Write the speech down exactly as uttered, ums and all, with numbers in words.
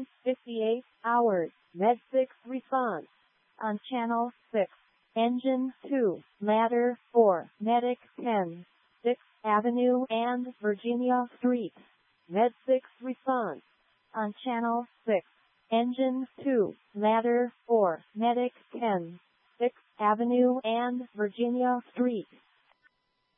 ten fifty-eight hours, Med six response. On Channel six, Engine two, Ladder four, Medic ten, sixth Avenue and Virginia Street. Med six response. On Channel six, Engine two, Ladder four, Medic ten, sixth Avenue and Virginia Street.